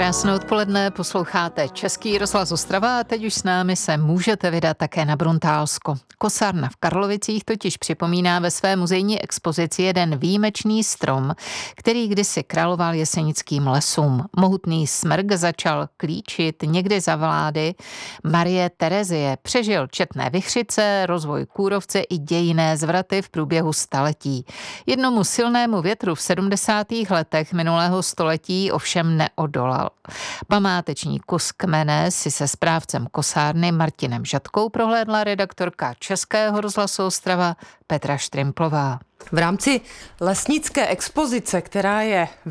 Krásné odpoledne, posloucháte Český rozhlas Ostrava a teď už s námi se můžete vydat také na Bruntálsko. Kosárna v Karlovicích totiž připomíná ve své muzejní expozici jeden výjimečný strom, který kdysi královal jesenickým lesům. Mohutný smrk začal klíčit někdy za vlády Marie Terezie. Přežil četné vichřice, rozvoj kůrovce i dějinné zvraty v průběhu staletí. Jednomu silnému větru v 70. letech minulého století ovšem neodolal. Památeční kus kmene si se správcem kosárny Martinem Žadkou prohlédla redaktorka Českého rozhlasu Ostrava Petra Štrimplová. V rámci lesnické expozice, která je